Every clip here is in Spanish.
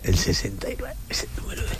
El 69, ese número de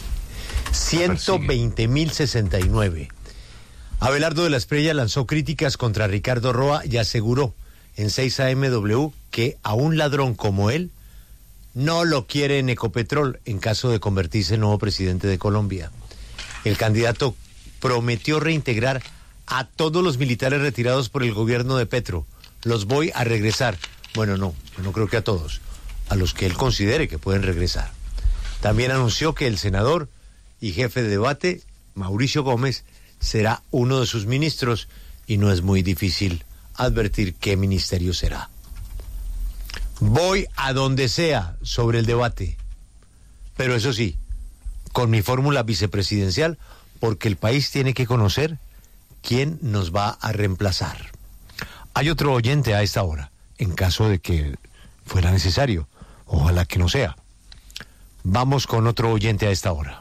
120.069. Abelardo de la Espriella lanzó críticas contra Ricardo Roa y aseguró en 6AMW que a un ladrón como él no lo quiere en Ecopetrol en caso de convertirse en nuevo presidente de Colombia. El candidato prometió reintegrar a todos los militares retirados por el gobierno de Petro. Los voy a regresar. Bueno, no, yo no creo que a todos, a los que él considere que pueden regresar. También anunció que el senador y jefe de debate, Mauricio Gómez, será uno de sus ministros y no es muy difícil advertir qué ministerio será. Voy a donde sea sobre el debate, pero eso sí, con mi fórmula vicepresidencial, porque el país tiene que conocer quién nos va a reemplazar. Hay otro oyente a esta hora, en caso de que fuera necesario, ojalá que no sea. Vamos con otro oyente a esta hora.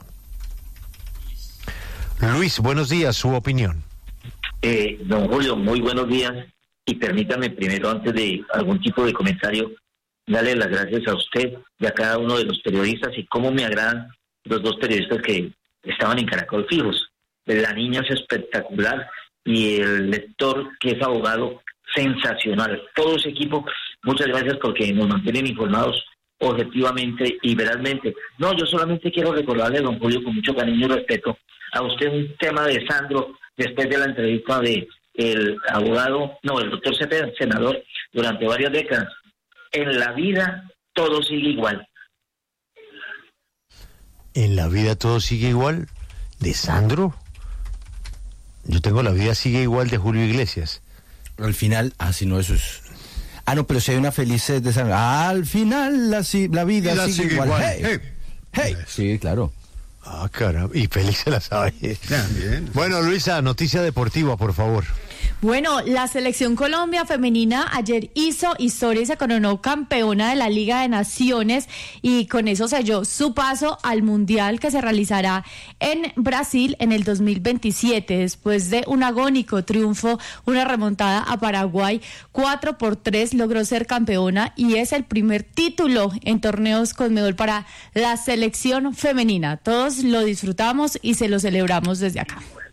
Luis, buenos días, su opinión. Don Julio, muy buenos días. Y permítame primero, antes de algún tipo de comentario, darle las gracias a usted y a cada uno de los periodistas, y cómo me agradan los dos periodistas que estaban en Caracol fijos. La niña es espectacular y el lector, que es abogado, sensacional. Todo ese equipo, muchas gracias porque nos mantienen informados objetivamente y verazmente. No, yo solamente quiero recordarle, don Julio, con mucho cariño y respeto, a usted un tema de Sandro, después de la entrevista de el doctor Cepeda, senador, durante varias décadas. En la vida todo sigue igual. ¿En la vida todo sigue igual? ¿De Sandro? Yo tengo La vida sigue igual de Julio Iglesias. Al final, si no, eso es... no, pero si hay una feliz de Sandro. Al final la vida sigue igual. Hey. Sí, claro. Caramba, y Félix se la sabe. También. Bueno, Luisa, noticia deportiva, por favor. Bueno, la selección Colombia femenina ayer hizo historia y se coronó campeona de la Liga de Naciones, y con eso selló su paso al Mundial que se realizará en Brasil en el 2027, después de un agónico triunfo, una remontada a Paraguay 4-3, logró ser campeona y es el primer título en torneos Conmebol para la selección femenina. Todos lo disfrutamos y se lo celebramos desde acá.